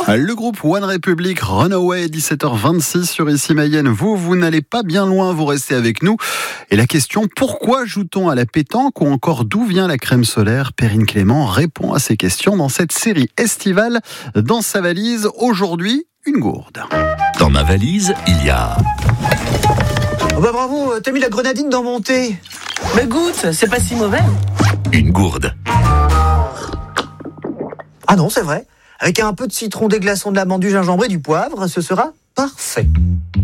Le groupe One Republic, Runaway, 17h26 sur Ici Mayenne. Vous n'allez pas bien loin, vous restez avec nous. Et la question, pourquoi joue-t-on à la pétanque ou encore d'où vient la crème solaire? Perrine Clément répond à ces questions dans cette série estivale Dans sa valise. Aujourd'hui, une gourde. Dans ma valise, il y a... Oh bah bravo, t'as mis la grenadine dans mon thé. Mais goûte, c'est pas si mauvais. Une gourde. Ah non, c'est vrai. Avec un peu de citron, des glaçons, de l'amande, du gingembre et du poivre, ce sera parfait.